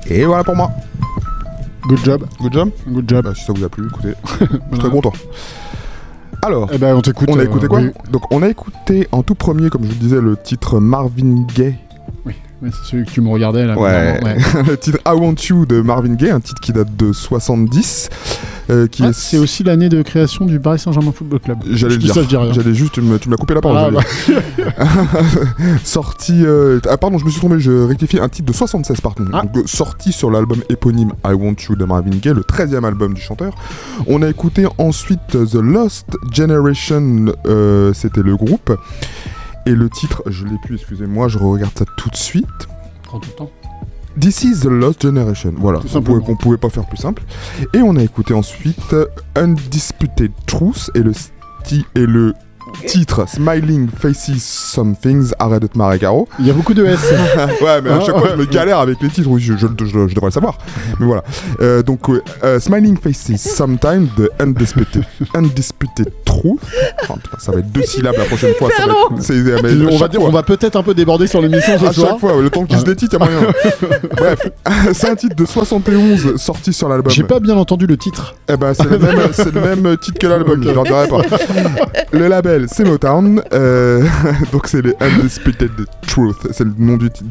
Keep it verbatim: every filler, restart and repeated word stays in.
Et voilà pour moi. Good job. Good job. Good job. Bah, si ça vous a plu, écoutez, je suis très content. Alors, eh ben, on t'écoute. On a écouté euh, quoi oui. Donc on a écouté en tout premier, comme je vous le disais, le titre Marvin Gaye. Oui, oui, c'est celui que tu me regardais là. Ouais, ouais. le titre I Want You de Marvin Gaye, un titre qui date de soixante-dix. Euh, qui Ah, est... C'est aussi l'année de création du Paris Saint-Germain Football Club. J'allais je le dis dire. ça, je dis rien. J'allais juste, tu me, tu me l'as coupé la parole. Ah, bah. Sorti. Euh... Ah, pardon, je me suis trompé, je rectifie. Un titre de soixante-seize, pardon. Ah. Donc, sorti sur l'album éponyme I Want You de Marvin Gaye, le treizième album du chanteur. On a écouté ensuite The Lost Generation, euh, c'était le groupe. Et le titre, je l'ai plus, excusez-moi, je regarde ça tout de suite. Prends tout le temps. This is the Lost Generation, voilà, on pouvait, on pouvait pas faire plus simple. Et on a écouté ensuite Undisputed Truth et le, sti- et le titre Smiling Faces Some Things, arrête de te marrer Caro. Il y a beaucoup de S. Ouais, mais à chaque fois je me galère avec les titres, oui, je, je, je, je, je devrais le savoir. Mais voilà, euh, donc euh, Smiling Faces Sometimes de Undisputed, Undisputed Truth. Oh, putain, ça va être deux syllabes la prochaine fois. Ça va être, c'est, mais on, va dire, on va peut-être un peu déborder sur l'émission ce à soir. chaque fois, le temps que je les titre, il y a moyen. Bref, c'est un titre de soixante et onze sorti sur l'album. J'ai pas bien entendu le titre. Eh ben, c'est le même, c'est le même titre que l'album, okay. Je leur dirai pas. Le label, c'est Motown. Euh, donc, c'est les Undisputed Truth. C'est le nom du,